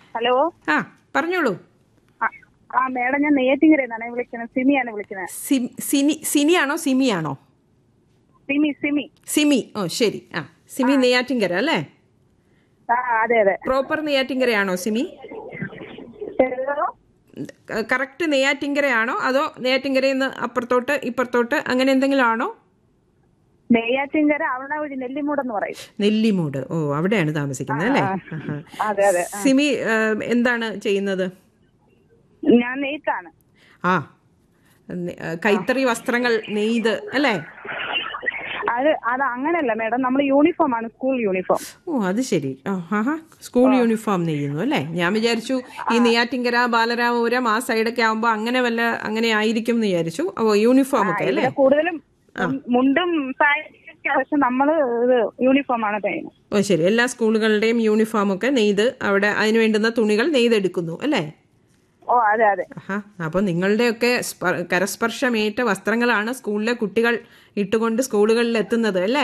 Hello. ആ പറഞ്ഞോളൂ. Madam, ഞാൻ നെയ്യാറ്റിൻകരയാണ് വിളിക്കുന്നത്. സിമിയാണ് വിളിക്കുന്നത്. സിനിയാണോ സിമിയാണോ? സിമി. സിമി. ഓ ശരി. ആ സിമി നെയ്യാറ്റിൻകര അല്ലേ? അതെ. പ്രോപ്പർ നെയ്യാറ്റിൻകരയാണോ സിമി? കറക്റ്റ് നെയ്യാറ്റിൻകരയാണോ അതോ നെയ്യാറ്റിൻകരയിൽ നിന്ന് അപ്പുറത്തോട്ട് ഇപ്പുറത്തോട്ട് അങ്ങനെ എന്തെങ്കിലും ആണോ? നെയ്യാറ്റിൻകര അവണവഴി നെല്ലിമൂട് എന്ന് പറയും. നെല്ലിമൂട്. ഓ അവിടെയാണ് താമസിക്കുന്നത് അല്ലേ? അതെ. സിമി എന്താണ് ചെയ്യുന്നത്? ഞാൻ നെയ്ത്താണ്. കൈത്തറി വസ്ത്രങ്ങൾ നെയ്ത് അല്ലേ? അത് അങ്ങനെയല്ല മേഡം, നമ്മൾ യൂണിഫോം ആണ്, സ്കൂൾ യൂണിഫോം. ഓ അത് ശരി. സ്കൂൾ യൂണിഫോം നെയ്യുന്നു അല്ലേ? ഞാൻ വിചാരിച്ചു ഈ നെയ്യാറ്റിൻകര ബാലരാമപുരം ആ സൈഡൊക്കെ ആവുമ്പോ അങ്ങനെ ആയിരിക്കും എന്ന് വിചാരിച്ചു. ഓ യൂണിഫോം ഒക്കെ അല്ലേ? കൂടുതലും മുണ്ടും പക്ഷെ നമ്മള് യൂണിഫോം ആണ് ചെയ്യുന്നത്. ഓ ശരി. എല്ലാ സ്കൂളുകളുടെയും യൂണിഫോം ഒക്കെ നെയ്ത് അവിടെ അതിന് വേണ്ടുന്ന തുണികൾ നെയ്തെടുക്കുന്നു അല്ലേ? ഓ അതെ. അപ്പൊ നിങ്ങളുടെയൊക്കെ കരസ്പർശമേറ്റ വസ്ത്രങ്ങളാണ് സ്കൂളിലെ കുട്ടികൾ ഇട്ടുകൊണ്ട് സ്കൂളുകളിൽ എത്തുന്നത് അല്ലേ?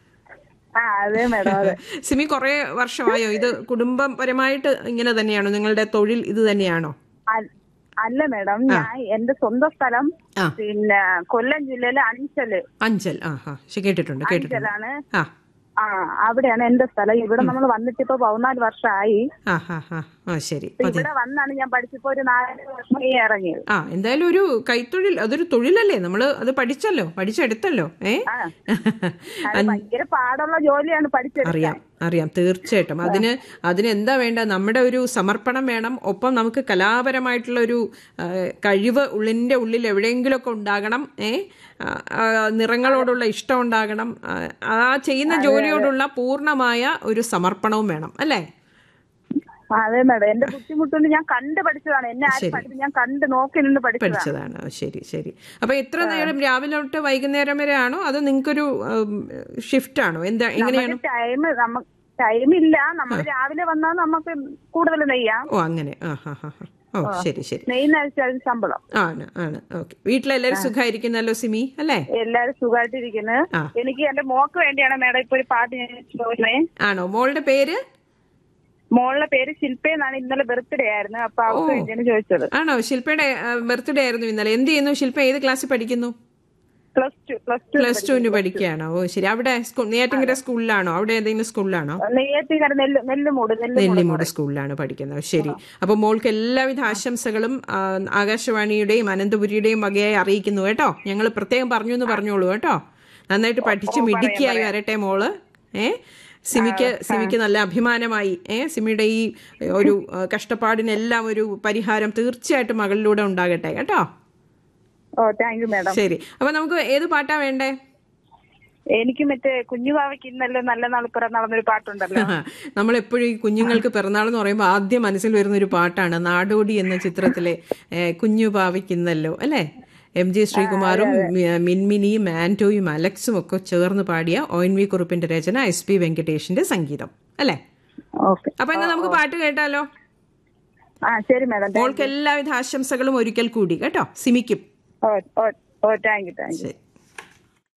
അതെ മേഡം, അതെ. സിമി കുറെ വർഷമായോ ഇത് കുടുംബപരമായിട്ട് ഇങ്ങനെ തന്നെയാണോ? നിങ്ങളുടെ തൊഴിൽ ഇത് തന്നെയാണോ? അല്ല മേഡം, ഞാൻ എന്റെ സ്വന്തം സ്ഥലം പിന്നെ കൊല്ലം ജില്ലയിലെ അഞ്ചൽ. കേട്ടിട്ടുണ്ട്. അഞ്ചലാണ്. അവിടെയാണ് എന്റെ സ്ഥലം. ഇവിടെ നമ്മൾ വന്നിട്ട് ഇപ്പൊ 14 വർഷമായി. ശരി. ഇവിടെ വന്നാണ് ഞാൻ പഠിച്ചപ്പോ ഒരു 4 വർഷം ഇറങ്ങിയത്. എന്തായാലും ഒരു കൈത്തൊഴിൽ, അതൊരു തൊഴിലല്ലേ? നമ്മള് അത് പഠിച്ചെടുത്തല്ലോ. ഭയങ്കര പാടുള്ള ജോലിയാണ് പഠിച്ചെടുത്തത്. അറിയാം തീർച്ചയായിട്ടും. അതിന് എന്താ വേണ്ട? നമ്മുടെ ഒരു സമർപ്പണം വേണം. ഒപ്പം നമുക്ക് കലാപരമായിട്ടുള്ള ഒരു കഴിവ് ഉള്ളിന്റെ ഉള്ളിൽ എവിടെയെങ്കിലുമൊക്കെ ഉണ്ടാകണം. നിറങ്ങളോടുള്ള ഇഷ്ടം ഉണ്ടാകണം. ആ ചെയ്യുന്ന ജോലിയോടുള്ള പൂർണ്ണമായ ഒരു സമർപ്പണവും വേണം അല്ലേ? അതെ മേഡം, എന്റെ ബുദ്ധിമുട്ടുണ്ട് ഞാൻ കണ്ട് പഠിച്ചതാണ്. എന്നെ ആരും പഠിച്ചു, ഞാൻ കണ്ട് നോക്കി നിന്ന് പഠിച്ചതാണ്. ശരി. അപ്പൊ എത്ര നേരം, രാവിലെ തൊട്ട് വൈകുന്നേരം വരെ ആണോ അതോ നിങ്ങൾക്കൊരു ഷിഫ്റ്റ് ആണോ? എങ്ങനെയാണ്? ടൈമില്ല. നമ്മൾ രാവിലെ വന്നാൽ നമുക്ക് കൂടുതൽ നെയ്യാം. ഓ അങ്ങനെ. ശരി. നെയ്യുന്ന ശമ്പളം ആണ്. ഓക്കെ. വീട്ടിലെല്ലാരും സുഖമായിരിക്കുന്നല്ലോ സിമി അല്ലേ? എല്ലാരും സുഖമായിട്ടിരിക്കുന്നു. എനിക്ക് എന്റെ മോക്ക് വേണ്ടിയാണ് മേഡം ഇപ്പൊ ഒരു പാട്ട് ഞാൻ ചോദിച്ചത്. ആണോ? മോളുടെ പേര്? മോളുടെ പേര് ശില്പയെന്നാണ്. ഇന്നലെ ബർത്ത്ഡേ ആയിരുന്നു, അപ്പൊ അവർക്ക് വേണ്ടിയാണ് ചോദിച്ചത്. ആണോ? ശില്പയുടെ ബർത്ത്ഡേ ആയിരുന്നു ഇന്നലെ. എന്ത് ചെയ്യുന്നു ശില്പ? ഏത് ക്ലാസ്സിൽ പഠിക്കുന്നു? പ്ലസ് ടുവിന് പഠിക്കുകയാണോ? ഓ ശരി. അവിടെ നെയ്യാറ്റിൻകര സ്കൂളിലാണോ? അവിടെ ഏതെങ്കിലും സ്കൂളിലാണോ? നെയ്യാറ്റിൻകര നെല്ലിമൂട് സ്കൂളിലാണ് പഠിക്കുന്നത്. ശരി. അപ്പൊ മോൾക്ക് എല്ലാവിധ ആശംസകളും ആകാശവാണിയുടെയും അനന്തപുരിയുടെയും വകയായി അറിയിക്കുന്നു കേട്ടോ. ഞങ്ങൾ പ്രത്യേകം പറഞ്ഞോളൂ കേട്ടോ. നന്നായിട്ട് പഠിച്ച് മിടുക്കിയായി വരട്ടെ മോള്. സിമിക്ക് നല്ല അഭിമാനമായി സിമിയുടെ ഈ ഒരു കഷ്ടപ്പാടിനെല്ലാം ഒരു പരിഹാരം തീർച്ചയായിട്ടും മകളിലൂടെ ഉണ്ടാകട്ടെ കേട്ടോ. Thank you madam. ശരി. അപ്പൊ നമുക്ക് ഏത് പാട്ടാ വേണ്ടേ? എനിക്ക് മറ്റേ കുഞ്ഞുവാവയ്ക്ക് ഇന്നല്ലോ നല്ല നാൾ പിറന്നാളെന്നൊരു പാട്ടുണ്ടല്ലോ. നമ്മളെപ്പോഴും ഈ കുഞ്ഞുങ്ങൾക്ക് പിറന്നാൾ എന്ന് പറയുമ്പോൾ ആദ്യം മനസ്സിൽ വരുന്ന ഒരു പാട്ടാണ് നാടോടി എന്ന ചിത്രത്തിലെ കുഞ്ഞുവാവയ്ക്ക് ഇന്നല്ലോ അല്ലേ? MG ശ്രീകുമാറും മിൻമിനിയും ആന്റോയും അലക്സും ഒക്കെ ചേർന്ന് പാടിയ ONV കുറുപ്പിന്റെ രചന, SP വെങ്കടേഷിന്റെ സംഗീതം അല്ലേ? അപ്പൊ എന്നാ നമുക്ക് പാട്ട് കേട്ടാലോ? ശരി മേഡം. മോൾക്ക് എല്ലാവിധ ആശംസകളും ഒരിക്കൽ കൂടി കേട്ടോ സിമിക്കും. Thank you.